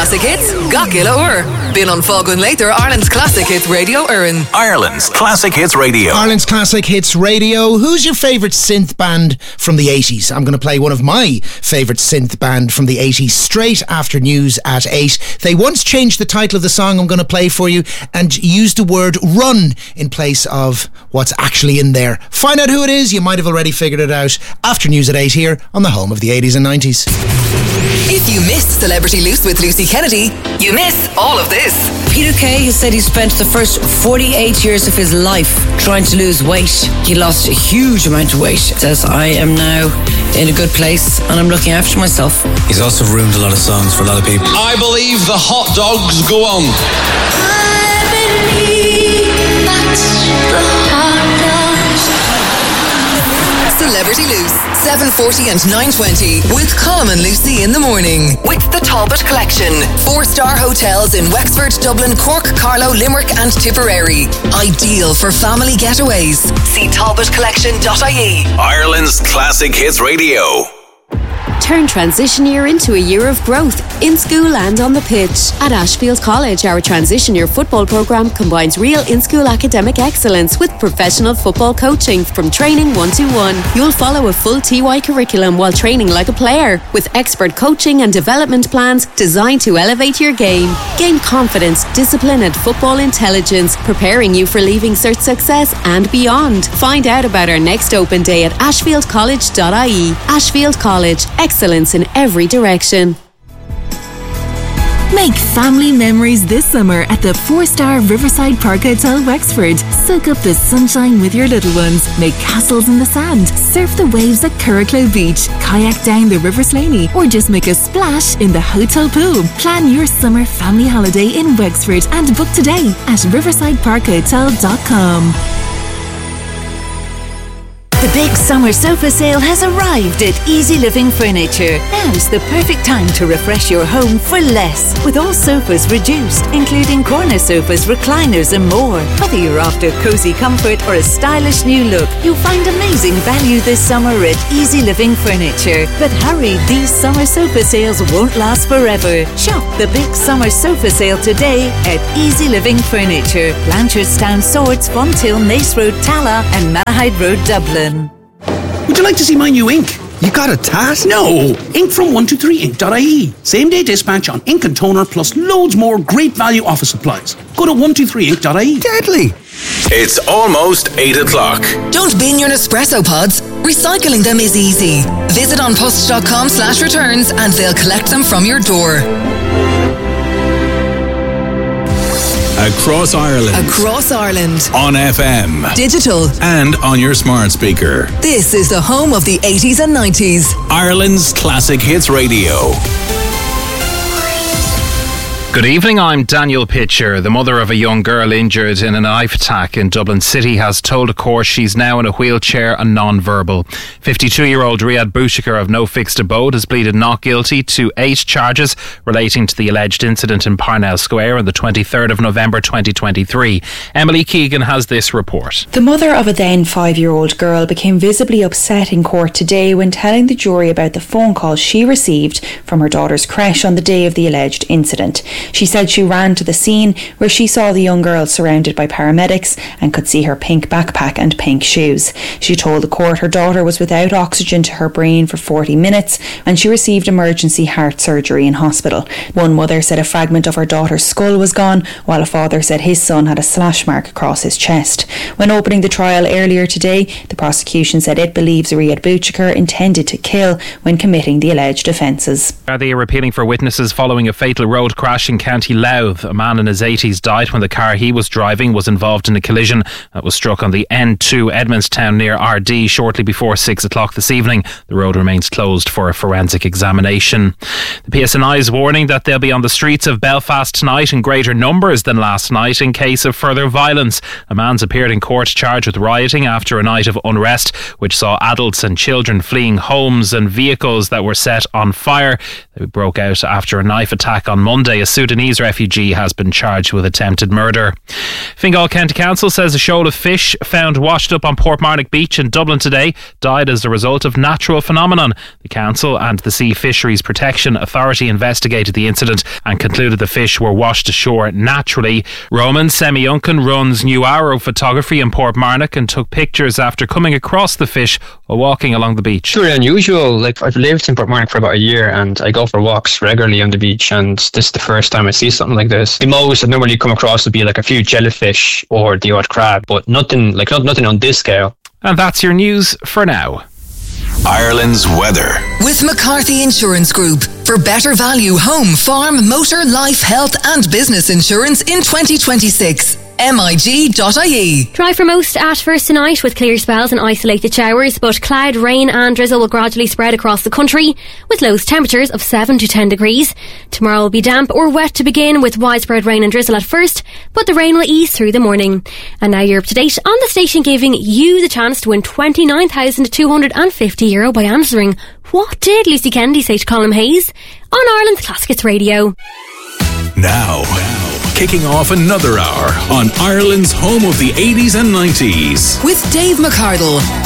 classic hits, Gakila Ur. Been on Fogun later, Ireland's classic hits radio Urin. Ireland's classic hits radio. Ireland's classic hits radio. Who's your favourite synth band from the 80s? I'm going to play one of my favourite synth band from the 80s straight after news at 8. They once changed the title of the song I'm going to play for you and used the word run in place of what's actually in there. Find out who it is. You might have already figured it out after news at 8 here on the home of the 80s and 90s. If you missed Celebrity Loose with Lucy Kennedy, you miss all of this. Peter Kay has said he spent the first 48 years of his life trying to lose weight. He lost a huge amount of weight. Says, I am now in a good place and I'm looking after myself. He's also ruined a lot of songs for a lot of people. I believe the hot dogs go on. I believe that's the hot dogs. Celebrity Loose, 7:40 and 9:20 with Colm and Lucy in the morning. With the Talbot Collection. 4-star hotels in Wexford, Dublin, Cork, Carlow, Limerick and Tipperary. Ideal for family getaways. See talbotcollection.ie. Ireland's classic hits radio. Turn transition year into a year of growth, in school and on the pitch. At Ashfield College, our transition year football programme combines real in-school academic excellence with professional football coaching from training 1-to-1. You'll follow a full TY curriculum while training like a player, with expert coaching and development plans designed to elevate your game. Gain confidence, discipline and football intelligence, preparing you for leaving cert success and beyond. Find out about our next open day at ashfieldcollege.ie. Ashfield College, excellence in every direction. Make family memories this summer at the 4-star Riverside Park Hotel Wexford. Soak up the sunshine with your little ones. Make castles in the sand. Surf the waves at Curracloe Beach. Kayak down the River Slaney. Or just make a splash in the hotel pool. Plan your summer family holiday in Wexford and book today at riversideparkhotel.com. The big summer sofa sale has arrived at Easy Living Furniture. Now's the perfect time to refresh your home for less. With all sofas reduced, including corner sofas, recliners and more. Whether you're after cosy comfort or a stylish new look, you'll find amazing value this summer at Easy Living Furniture. But hurry, these summer sofa sales won't last forever. Shop the big summer sofa sale today at Easy Living Furniture. Blanchardstown, Swords, Fonthill, Nace Road, Tala and Malahide Road, Dublin. Would you like to see my new ink? You got a tat? No! Ink from 123ink.ie. Same day dispatch on ink and toner plus loads more great value office supplies. Go to 123ink.ie. Deadly! It's almost 8 o'clock. Don't bin your Nespresso pods. Recycling them is easy. Visit onpost.com/returns and they'll collect them from your door. Across Ireland. Across Ireland. On FM. Digital. And on your smart speaker. This is the home of the 80s and 90s. Ireland's classic hits radio. Good evening, I'm Daniel Pitcher. The mother of a young girl injured in a knife attack in Dublin City has told a court she's now in a wheelchair and non-verbal. 52-year-old Riyadh Bouchikar of No Fixed Abode has pleaded not guilty to 8 charges relating to the alleged incident in Parnell Square on the 23rd of November 2023. Emily Keegan has this report. The mother of a then 5-year-old girl became visibly upset in court today when telling the jury about the phone call she received from her daughter's creche on the day of the alleged incident. She said she ran to the scene where she saw the young girl surrounded by paramedics and could see her pink backpack and pink shoes. She told the court her daughter was without oxygen to her brain for 40 minutes and she received emergency heart surgery in hospital. One mother said a fragment of her daughter's skull was gone, while a father said his son had a slash mark across his chest. When opening the trial earlier today, the prosecution said it believes Riyadh Bouchikar intended to kill when committing the alleged offences. They are appealing for witnesses following a fatal road crash in County Louth. A man in his 80s died when the car he was driving was involved in a collision that was struck on the N2 Edmondstown near RD shortly before 6 o'clock this evening. The road remains closed for a forensic examination. The PSNI is warning that they'll be on the streets of Belfast tonight in greater numbers than last night in case of further violence. A man's appeared in court charged with rioting after a night of unrest which saw adults and children fleeing homes and vehicles that were set on fire. They broke out after a knife attack on Monday. A Sudanese refugee has been charged with attempted murder. Fingal County Council says a shoal of fish found washed up on Portmarnock Beach in Dublin today died as a result of natural phenomenon. The council and the Sea Fisheries Protection Authority investigated the incident and concluded the fish were washed ashore naturally. Roman Semyunkin runs New Arrow Photography in Portmarnock and took pictures after coming across the fish while walking along the beach. It's really unusual. Like, I've lived in Portmarnock for about a year and I go for walks regularly on the beach, and this is the first time I see something like this. The most I normally come across would be like a few jellyfish or the odd crab, but nothing on this scale. And that's your news for now. Ireland's weather. With McCarthy Insurance Group. For better value home, farm, motor, life, health and business insurance in 2026. MIG.ie. Dry for most at first tonight with clear spells and isolated showers, but cloud, rain and drizzle will gradually spread across the country with low temperatures of 7 to 10 degrees. Tomorrow will be damp or wet to begin with widespread rain and drizzle at first, but the rain will ease through the morning. And now you're up to date on the station, giving you the chance to win €29,250 by answering what did Lucy Kennedy say to Colin Hayes on Ireland's Classic Hits Radio. Now, kicking off another hour on Ireland's home of the 80s and 90s. With Dave McCardle